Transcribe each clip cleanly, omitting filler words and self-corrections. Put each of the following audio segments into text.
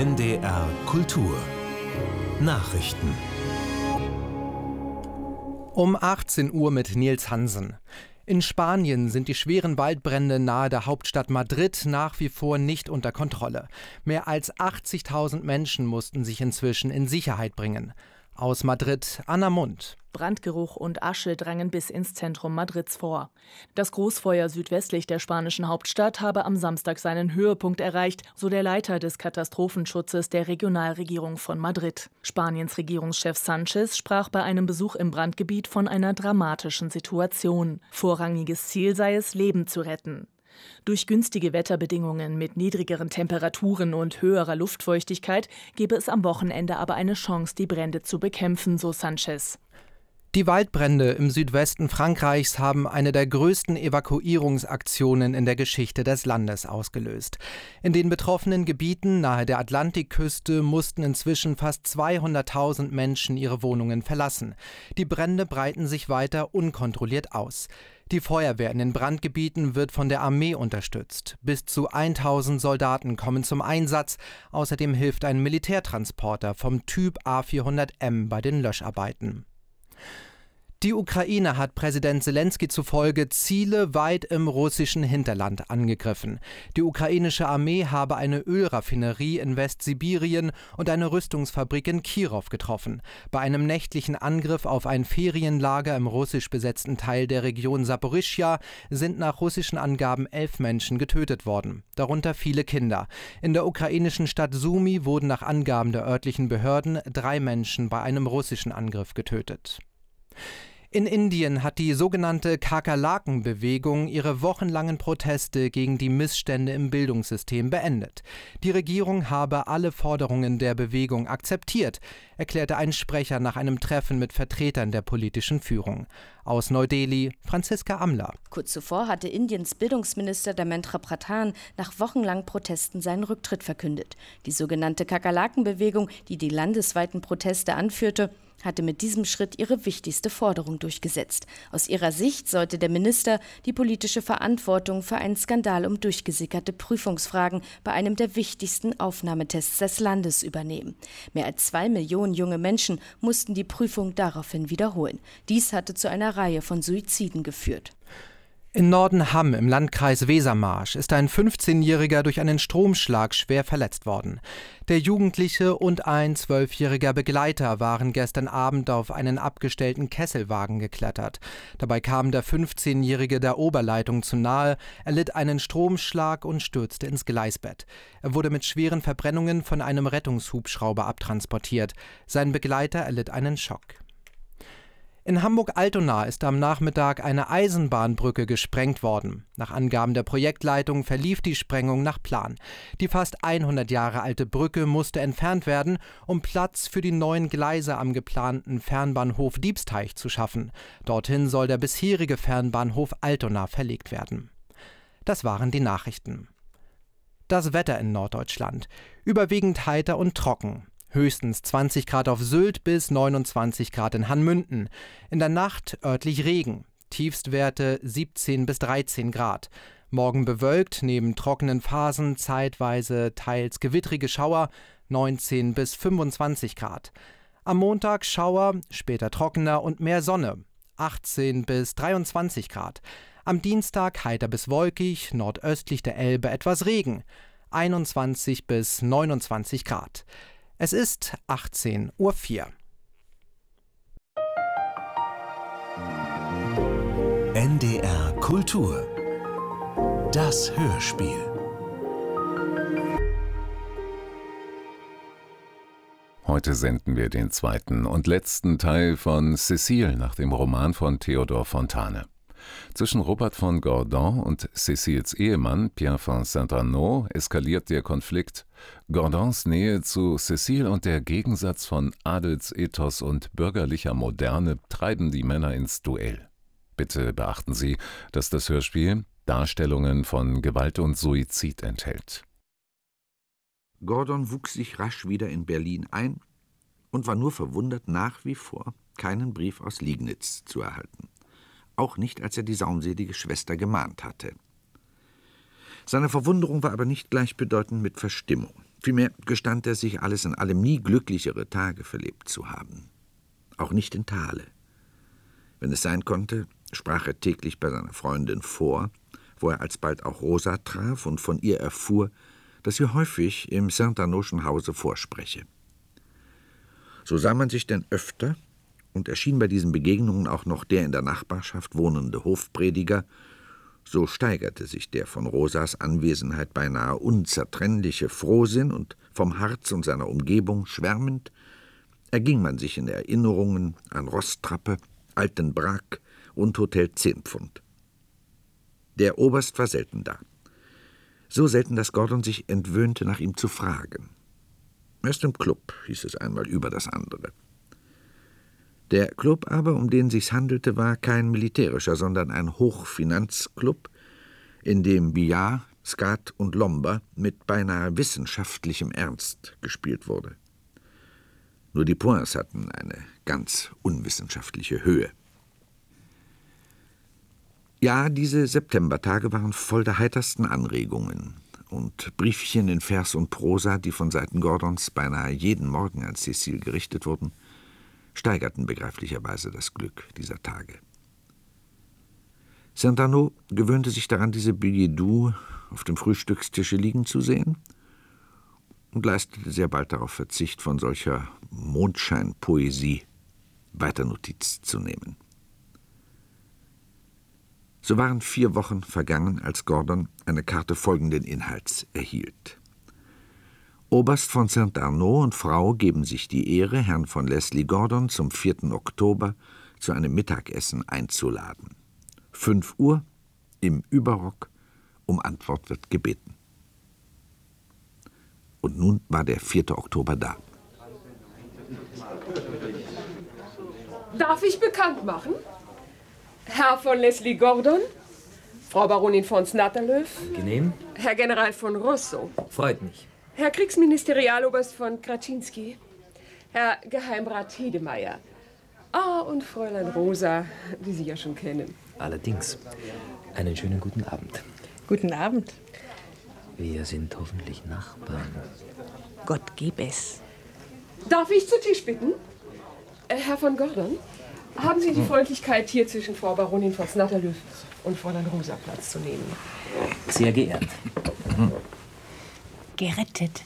NDR Kultur Nachrichten Um 18 Uhr mit Nils Hansen. In Spanien sind die schweren Waldbrände nahe der Hauptstadt Madrid nach wie vor nicht unter Kontrolle. Mehr als 80.000 Menschen mussten sich inzwischen in Sicherheit bringen. Aus Madrid, Anna Mund. Brandgeruch und Asche drangen bis ins Zentrum Madrids vor. Das Großfeuer südwestlich der spanischen Hauptstadt habe am Samstag seinen Höhepunkt erreicht, so der Leiter des Katastrophenschutzes der Regionalregierung von Madrid. Spaniens Regierungschef Sánchez sprach bei einem Besuch im Brandgebiet von einer dramatischen Situation. Vorrangiges Ziel sei es, Leben zu retten. Durch günstige Wetterbedingungen mit niedrigeren Temperaturen und höherer Luftfeuchtigkeit gebe es am Wochenende aber eine Chance, die Brände zu bekämpfen, so Sánchez. Die Waldbrände im Südwesten Frankreichs haben eine der größten Evakuierungsaktionen in der Geschichte des Landes ausgelöst. In den betroffenen Gebieten nahe der Atlantikküste mussten inzwischen fast 200.000 Menschen ihre Wohnungen verlassen. Die Brände breiten sich weiter unkontrolliert aus. Die Feuerwehr in den Brandgebieten wird von der Armee unterstützt. Bis zu 1.000 Soldaten kommen zum Einsatz. Außerdem hilft ein Militärtransporter vom Typ A400M bei den Löscharbeiten. Die Ukraine hat Präsident Selenskyj zufolge Ziele weit im russischen Hinterland angegriffen. Die ukrainische Armee habe eine Ölraffinerie in Westsibirien und eine Rüstungsfabrik in Kirow getroffen. Bei einem nächtlichen Angriff auf ein Ferienlager im russisch besetzten Teil der Region Saporischschja sind nach russischen Angaben 11 Menschen getötet worden, darunter viele Kinder. In der ukrainischen Stadt Sumy wurden nach Angaben der örtlichen Behörden 3 Menschen bei einem russischen Angriff getötet. In Indien hat die sogenannte Kakerlaken-Bewegung ihre wochenlangen Proteste gegen die Missstände im Bildungssystem beendet. Die Regierung habe alle Forderungen der Bewegung akzeptiert, erklärte ein Sprecher nach einem Treffen mit Vertretern der politischen Führung. Aus Neu-Delhi, Franziska Amler. Kurz zuvor hatte Indiens Bildungsminister Dharmendra Pradhan nach wochenlangen Protesten seinen Rücktritt verkündet. Die sogenannte Kakerlaken-Bewegung, die die landesweiten Proteste anführte, hatte mit diesem Schritt ihre wichtigste Forderung durchgesetzt. Aus ihrer Sicht sollte der Minister die politische Verantwortung für einen Skandal um durchgesickerte Prüfungsfragen bei einem der wichtigsten Aufnahmetests des Landes übernehmen. Mehr als 2 Millionen junge Menschen mussten die Prüfung daraufhin wiederholen. Dies hatte zu einer Reihe von Suiziden geführt. In Nordenham im Landkreis Wesermarsch ist ein 15-Jähriger durch einen Stromschlag schwer verletzt worden. Der Jugendliche und ein 12-jähriger Begleiter waren gestern Abend auf einen abgestellten Kesselwagen geklettert. Dabei kam der 15-Jährige der Oberleitung zu nahe, erlitt einen Stromschlag und stürzte ins Gleisbett. Er wurde mit schweren Verbrennungen von einem Rettungshubschrauber abtransportiert. Sein Begleiter erlitt einen Schock. In Hamburg-Altona ist am Nachmittag eine Eisenbahnbrücke gesprengt worden. Nach Angaben der Projektleitung verlief die Sprengung nach Plan. Die fast 100 Jahre alte Brücke musste entfernt werden, um Platz für die neuen Gleise am geplanten Fernbahnhof Diebsteich zu schaffen. Dorthin soll der bisherige Fernbahnhof Altona verlegt werden. Das waren die Nachrichten. Das Wetter in Norddeutschland. Überwiegend heiter und trocken. Höchstens 20 Grad auf Sylt bis 29 Grad in Hanmünden. In der Nacht örtlich Regen. Tiefstwerte 17 bis 13 Grad. Morgen bewölkt, neben trockenen Phasen zeitweise teils gewittrige Schauer, 19 bis 25 Grad. Am Montag Schauer, später trockener und mehr Sonne, 18 bis 23 Grad. Am Dienstag heiter bis wolkig, nordöstlich der Elbe etwas Regen, 21 bis 29 Grad. Es ist 18:04 Uhr. NDR Kultur. Das Hörspiel. Heute senden wir den zweiten und letzten Teil von Cécile nach dem Roman von Théodore Fontane. Zwischen Robert von Gordon und Cécils Ehemann Pierre von Saint-Arnaud eskaliert der Konflikt. Gordons Nähe zu Cécile und der Gegensatz von Adelsethos und bürgerlicher Moderne treiben die Männer ins Duell. Bitte beachten Sie, dass das Hörspiel Darstellungen von Gewalt und Suizid enthält. Gordon wuchs sich rasch wieder in Berlin ein und war nur verwundert, nach wie vor keinen Brief aus Liegnitz zu erhalten. Auch nicht, als er die saumselige Schwester gemahnt hatte. Seine Verwunderung war aber nicht gleichbedeutend mit Verstimmung. Vielmehr gestand er sich alles in allem nie glücklichere Tage verlebt zu haben. Auch nicht in Thale. Wenn es sein konnte, sprach er täglich bei seiner Freundin vor, wo er alsbald auch Rosa traf und von ihr erfuhr, dass sie häufig im Saint-Arnaudschen Hause vorspreche. So sah man sich denn öfter und erschien bei diesen Begegnungen auch noch der in der Nachbarschaft wohnende Hofprediger. So steigerte sich der von Rosas Anwesenheit beinahe unzertrennliche Frohsinn, und vom Harz und seiner Umgebung schwärmend erging man sich in Erinnerungen an Roßtrappe, Alten Brack und Hotel 10 Pfund. Der Oberst war selten da. So selten, dass Gordon sich entwöhnte, nach ihm zu fragen. Erst im Club, hieß es einmal über das andere. Der Club aber, um den sich's handelte, war kein militärischer, sondern ein Hochfinanzclub, in dem Billard, Skat und Lomba mit beinahe wissenschaftlichem Ernst gespielt wurde. Nur die Points hatten eine ganz unwissenschaftliche Höhe. Ja, diese Septembertage waren voll der heitersten Anregungen, und Briefchen in Vers und Prosa, die von Seiten Gordons beinahe jeden Morgen an Cécile gerichtet wurden, steigerten begreiflicherweise das Glück dieser Tage. Saint-Arnaud gewöhnte sich daran, diese billets doux auf dem Frühstückstische liegen zu sehen und leistete sehr bald darauf Verzicht, von solcher Mondscheinpoesie weiter Notiz zu nehmen. So waren 4 Wochen vergangen, als Gordon eine Karte folgenden Inhalts erhielt. Oberst von Saint-Arnaud und Frau geben sich die Ehre, Herrn von Leslie Gordon zum 4. Oktober zu einem Mittagessen einzuladen. 5 Uhr, im Überrock, um Antwort wird gebeten. Und nun war der 4. Oktober da. Darf ich bekannt machen? Herr von Leslie Gordon, Frau Baronin von Snatterlöf, Angenehm. Herr General von Rosso, Freut mich. Herr Kriegsministerialoberst von Kraczynski, Herr Geheimrat Hedemeyer, und Fräulein Rosa, die Sie ja schon kennen. Allerdings. Einen schönen guten Abend. Guten Abend. Wir sind hoffentlich Nachbarn. Gott gib es. Darf ich zu Tisch bitten? Herr von Gordon, haben Sie die Freundlichkeit, hier zwischen Frau Baronin von Snatterlöf und Fräulein Rosa Platz zu nehmen? Sehr geehrt. Gerettet.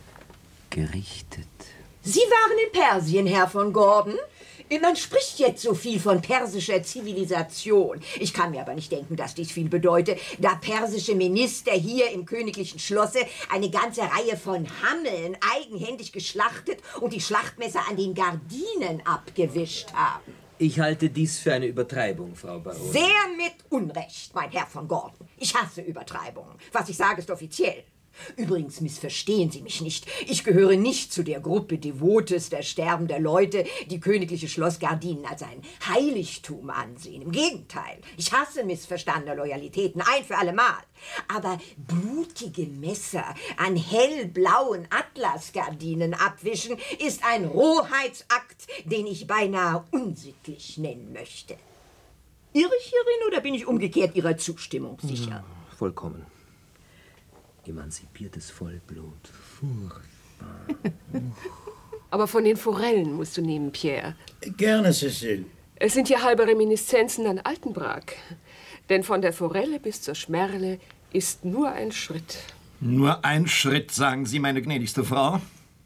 Gerichtet. Sie waren in Persien, Herr von Gordon. Man spricht jetzt so viel von persischer Zivilisation. Ich kann mir aber nicht denken, dass dies viel bedeute, da persische Minister hier im königlichen Schlosse eine ganze Reihe von Hammeln eigenhändig geschlachtet und die Schlachtmesser an den Gardinen abgewischt haben. Ich halte dies für eine Übertreibung, Frau Baronin. Sehr mit Unrecht, mein Herr von Gordon. Ich hasse Übertreibungen. Was ich sage, ist offiziell. Übrigens missverstehen Sie mich nicht. Ich gehöre nicht zu der Gruppe devotester, sterbender Leute, die königliche Schloss Gardinen als ein Heiligtum ansehen. Im Gegenteil, ich hasse missverstandene Loyalitäten, ein für allemal. Aber blutige Messer an hellblauen Atlasgardinen abwischen, ist ein Rohheitsakt, den ich beinahe unsittlich nennen möchte. Irre ich hierin oder bin ich umgekehrt Ihrer Zustimmung sicher? Vollkommen. Emanzipiertes Vollblut. Furchtbar. Aber von den Forellen musst du nehmen, Pierre. Gerne, Cécile. Es sind ja halbe Reminiszenzen an Altenbrack. Denn von der Forelle bis zur Schmerle ist nur ein Schritt. Nur ein Schritt, sagen Sie, meine gnädigste Frau.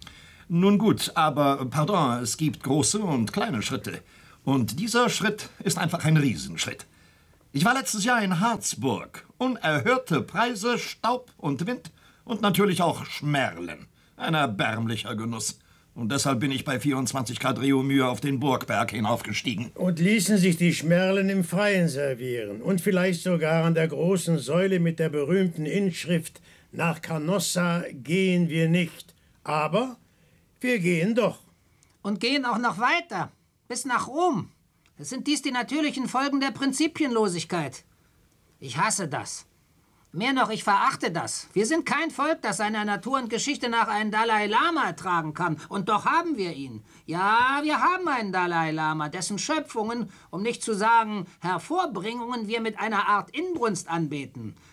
Nun gut, aber pardon, es gibt große und kleine Schritte. Und dieser Schritt ist einfach ein Riesenschritt. Ich war letztes Jahr in Harzburg. Unerhörte Preise, Staub und Wind und natürlich auch Schmerlen. Ein erbärmlicher Genuss. Und deshalb bin ich bei 24 Grad Reaumur auf den Burgberg hinaufgestiegen. Und ließen sich die Schmerlen im Freien servieren. Und vielleicht sogar an der großen Säule mit der berühmten Inschrift: Nach Canossa gehen wir nicht. Aber wir gehen doch. Und gehen auch noch weiter. Bis nach Rom. Es sind dies die natürlichen Folgen der Prinzipienlosigkeit. Ich hasse das. Mehr noch, ich verachte das. Wir sind kein Volk, das seiner Natur und Geschichte nach einen Dalai Lama ertragen kann. Und doch haben wir ihn. Ja, wir haben einen Dalai Lama, dessen Schöpfungen, um nicht zu sagen Hervorbringungen, wir mit einer Art Inbrunst anbeten.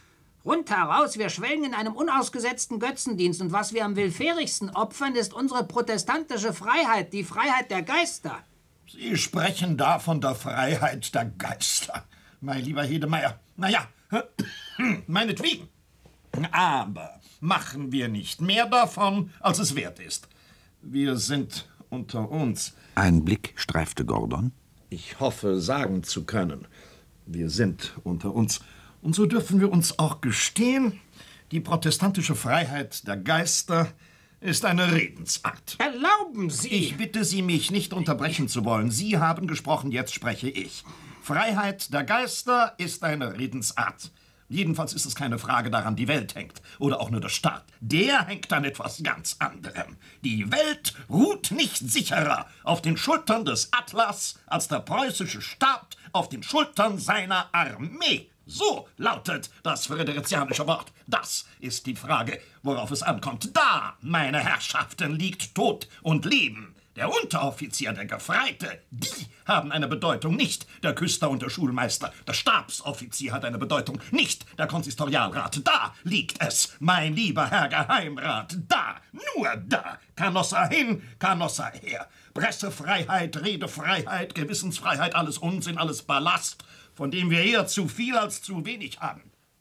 Rundheraus, wir schwelgen in einem unausgesetzten Götzendienst. Und was wir am willfährigsten opfern, ist unsere protestantische Freiheit, die Freiheit der Geister. Sie sprechen da von der Freiheit der Geister, mein lieber Hedemeyer. Naja, meinetwegen. Aber machen wir nicht mehr davon, als es wert ist. Wir sind unter uns. Ein Blick streifte Gordon. Ich hoffe, sagen zu können, wir sind unter uns. Und so dürfen wir uns auch gestehen, die protestantische Freiheit der Geister ist eine Redensart. Erlauben Sie! Ich bitte Sie, mich nicht unterbrechen zu wollen. Sie haben gesprochen, jetzt spreche ich. Freiheit der Geister ist eine Redensart. Jedenfalls ist es keine Frage, daran die Welt hängt. Oder auch nur der Staat. Der hängt an etwas ganz anderem. Die Welt ruht nicht sicherer auf den Schultern des Atlas als der preußische Staat auf den Schultern seiner Armee. So lautet das friderizianische Wort. Das ist die Frage, worauf es ankommt. Da, meine Herrschaften, liegt Tod und Leben. Der Unteroffizier, der Gefreite, die haben eine Bedeutung, nicht der Küster und der Schulmeister. Der Stabsoffizier hat eine Bedeutung, nicht der Konsistorialrat. Da liegt es, mein lieber Herr Geheimrat. Da, nur da. Canossa hin, Canossa her. Pressefreiheit, Redefreiheit, Gewissensfreiheit, alles Unsinn, alles Ballast, von dem wir eher zu viel als zu wenig haben.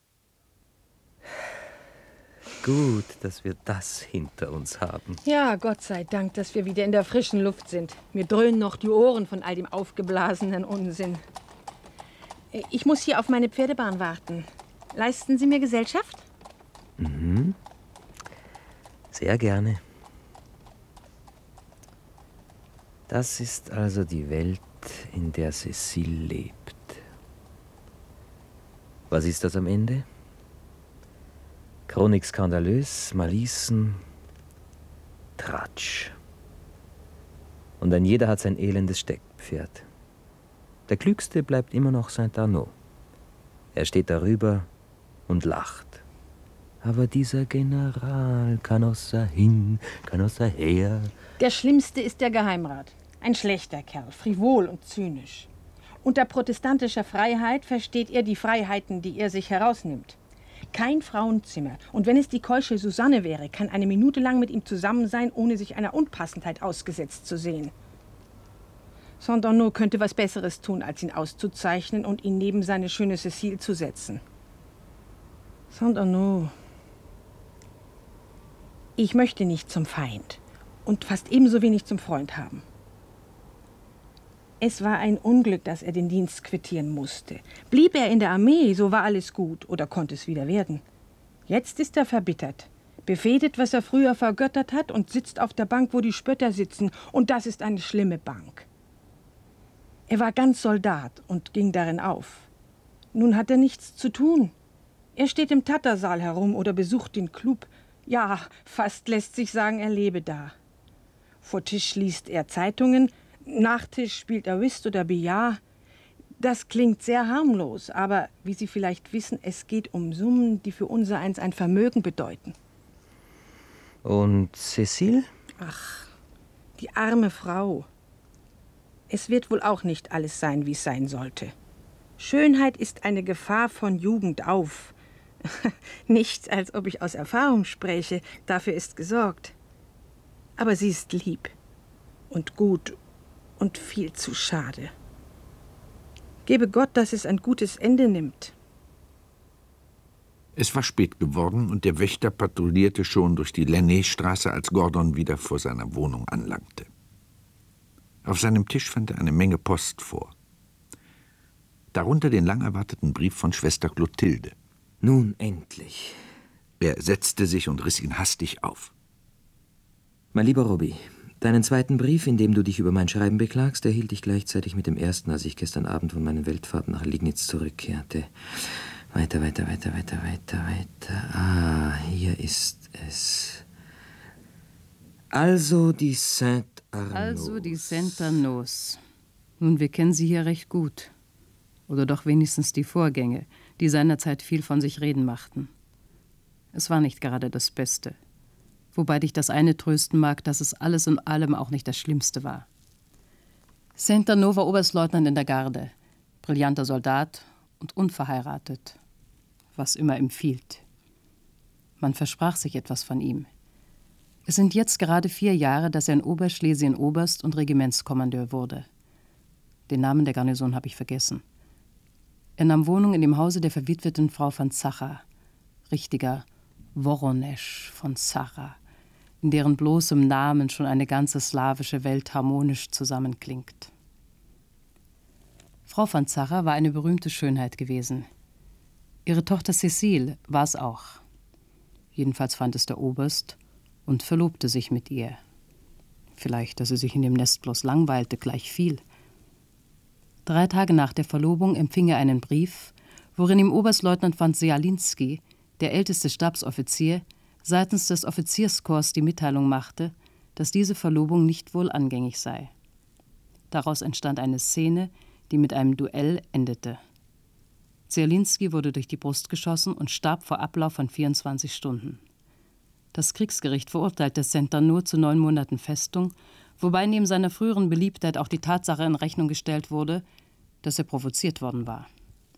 Gut, dass wir das hinter uns haben. Ja, Gott sei Dank, dass wir wieder in der frischen Luft sind. Mir dröhnen noch die Ohren von all dem aufgeblasenen Unsinn. Ich muss hier auf meine Pferdebahn warten. Leisten Sie mir Gesellschaft? Mhm. Sehr gerne. Das ist also die Welt, in der Cécile lebt. Was ist das am Ende? Chronik skandalös, Malicen, Tratsch. Und ein jeder hat sein elendes Steckpferd. Der Klügste bleibt immer noch Saint-Arnaud. Er steht darüber und lacht. Aber dieser General, Canossa hin, Canossa her. Der Schlimmste ist der Geheimrat. Ein schlechter Kerl, frivol und zynisch. Unter protestantischer Freiheit versteht er die Freiheiten, die er sich herausnimmt. Kein Frauenzimmer. Und wenn es die keusche Susanne wäre, kann eine Minute lang mit ihm zusammen sein, ohne sich einer Unpassendheit ausgesetzt zu sehen. Saint-Arnaud könnte was Besseres tun, als ihn auszuzeichnen und ihn neben seine schöne Cécile zu setzen. Saint-Arnaud. Ich möchte nicht zum Feind und fast ebenso wenig zum Freund haben. Es war ein Unglück, dass er den Dienst quittieren musste. Blieb er in der Armee, so war alles gut oder konnte es wieder werden. Jetzt ist er verbittert, befehdet, was er früher vergöttert hat und sitzt auf der Bank, wo die Spötter sitzen. Und das ist eine schlimme Bank. Er war ganz Soldat und ging darin auf. Nun hat er nichts zu tun. Er steht im Tattersaal herum oder besucht den Club. Ja, fast lässt sich sagen, er lebe da. Vor Tisch liest er Zeitungen, nach Tisch spielt er Whist oder Billard. Das klingt sehr harmlos, aber wie Sie vielleicht wissen, es geht um Summen, die für unsereins ein Vermögen bedeuten. Und Cécile? Ach, die arme Frau. Es wird wohl auch nicht alles sein, wie es sein sollte. Schönheit ist eine Gefahr von Jugend auf. Nicht, als ob ich aus Erfahrung spräche, dafür ist gesorgt. Aber sie ist lieb und gut und viel zu schade. Gebe Gott, dass es ein gutes Ende nimmt. Es war spät geworden und der Wächter patrouillierte schon durch die Lennay-Straße, als Gordon wieder vor seiner Wohnung anlangte. Auf seinem Tisch fand er eine Menge Post vor. Darunter den lang erwarteten Brief von Schwester Clotilde. Nun endlich. Er setzte sich und riss ihn hastig auf. Mein lieber Robby, deinen zweiten Brief, in dem du dich über mein Schreiben beklagst, erhielt ich gleichzeitig mit dem ersten, als ich gestern Abend von meinen Weltfahrten nach Liegnitz zurückkehrte. Weiter. Ah, hier ist es. Also die Saint-Arnaud. Nun, wir kennen sie hier recht gut. Oder doch wenigstens die Vorgänge, die seinerzeit viel von sich reden machten. Es war nicht gerade das Beste. Wobei dich das eine trösten mag, dass es alles in allem auch nicht das Schlimmste war. Saint-Arnaud war Oberstleutnant in der Garde, brillanter Soldat und unverheiratet. was immer empfiehlt. Man versprach sich etwas von ihm. Es sind jetzt gerade 4 Jahre, dass er in Oberschlesien Oberst und Regimentskommandeur wurde. Den Namen der Garnison habe ich vergessen. Er nahm Wohnung in dem Hause der verwitweten Frau von Zacha, richtiger Woronesch von Zacha, in deren bloßem Namen schon eine ganze slawische Welt harmonisch zusammenklingt. Frau von Zacha war eine berühmte Schönheit gewesen. Ihre Tochter Cécile war es auch. Jedenfalls fand es der Oberst und verlobte sich mit ihr. Vielleicht, dass er sich in dem Nest bloß langweilte, gleich viel. 3 Tage nach der Verlobung empfing er einen Brief, worin ihm Oberstleutnant von Sealinski, der älteste Stabsoffizier, seitens des Offizierskorps die Mitteilung machte, dass diese Verlobung nicht wohl angängig sei. Daraus entstand eine Szene, die mit einem Duell endete. Sealinski wurde durch die Brust geschossen und starb vor Ablauf von 24 Stunden. Das Kriegsgericht verurteilte Centeno zu 9 Monaten Festung, wobei neben seiner früheren Beliebtheit auch die Tatsache in Rechnung gestellt wurde, dass er provoziert worden war.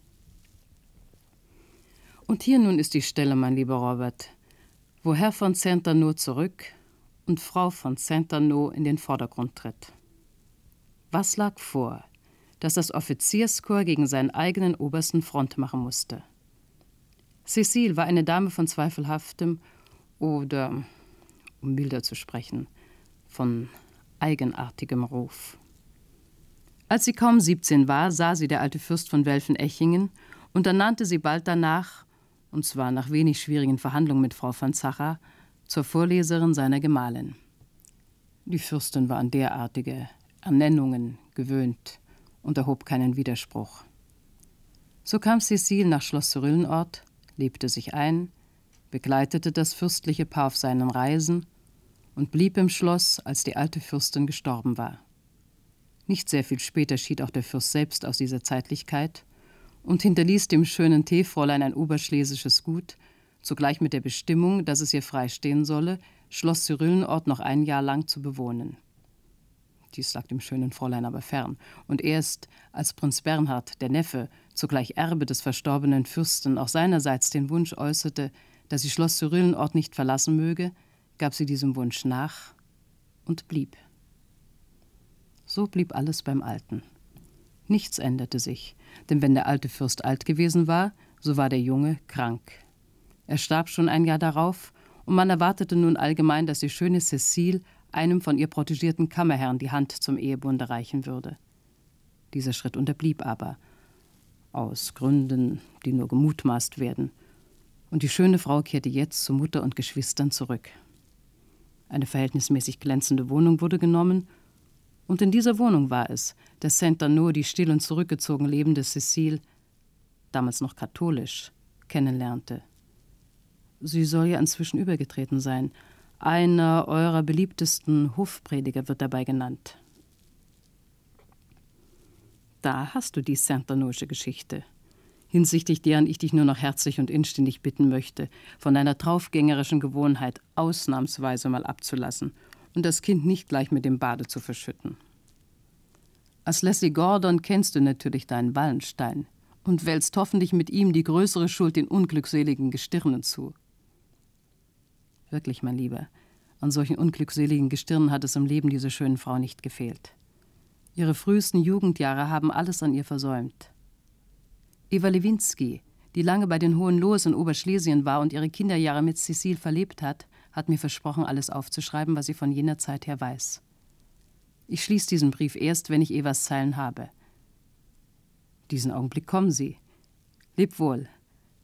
Und hier nun ist die Stelle, mein lieber Robert, wo Herr von Centeno zurück und Frau von Centeno in den Vordergrund tritt. Was lag vor, dass das Offizierskorps gegen seinen eigenen Obersten Front machen musste? Cécile war eine Dame von zweifelhaftem oder, um milder zu sprechen, von eigenartigem Ruf. Als sie kaum 17 war, sah sie der alte Fürst von Welfen-Echingen und ernannte sie bald danach, und zwar nach wenig schwierigen Verhandlungen mit Frau von Zacha, zur Vorleserin seiner Gemahlin. Die Fürstin war an derartige Ernennungen gewöhnt und erhob keinen Widerspruch. So kam Cécile nach Schloss Cyrillennort, lebte sich ein, begleitete das fürstliche Paar auf seinen Reisen und blieb im Schloss, als die alte Fürstin gestorben war. Nicht sehr viel später schied auch der Fürst selbst aus dieser Zeitlichkeit und hinterließ dem schönen Teefräulein ein oberschlesisches Gut, zugleich mit der Bestimmung, dass es ihr freistehen solle, Schloss Cyrillennort noch 1 Jahr lang zu bewohnen. Dies lag dem schönen Fräulein aber fern, und erst als Prinz Bernhard, der Neffe, zugleich Erbe des verstorbenen Fürsten, auch seinerseits den Wunsch äußerte, dass sie Schloss Cyrillennort nicht verlassen möge, gab sie diesem Wunsch nach und blieb. So blieb alles beim Alten. Nichts änderte sich, denn wenn der alte Fürst alt gewesen war, so war der Junge krank. Er starb schon 1 Jahr darauf, und man erwartete nun allgemein, dass die schöne Cécile einem von ihr protegierten Kammerherrn die Hand zum Ehebunde reichen würde. Dieser Schritt unterblieb aber, aus Gründen, die nur gemutmaßt werden, und die schöne Frau kehrte jetzt zu Mutter und Geschwistern zurück. Eine verhältnismäßig glänzende Wohnung wurde genommen, und in dieser Wohnung war es, dass Centeno die still und zurückgezogen lebende Cécile, damals noch katholisch, kennenlernte. Sie soll ja inzwischen übergetreten sein. Einer eurer beliebtesten Hofprediger wird dabei genannt. Da hast du die Centeno'sche Geschichte, hinsichtlich deren ich dich nur noch herzlich und inständig bitten möchte, von deiner draufgängerischen Gewohnheit ausnahmsweise mal abzulassen und das Kind nicht gleich mit dem Bade zu verschütten. Als Leslie Gordon kennst du natürlich deinen Wallenstein und wälzt hoffentlich mit ihm die größere Schuld den unglückseligen Gestirnen zu. Wirklich, mein Lieber, an solchen unglückseligen Gestirnen hat es im Leben dieser schönen Frau nicht gefehlt. Ihre frühesten Jugendjahre haben alles an ihr versäumt. Eva Lewinsky, die lange bei den Hohenlohes in Oberschlesien war und ihre Kinderjahre mit Cécile verlebt hat mir versprochen, alles aufzuschreiben, was sie von jener Zeit her weiß. Ich schließe diesen Brief erst, wenn ich Evas Zeilen habe. Diesen Augenblick kommen sie. Leb wohl,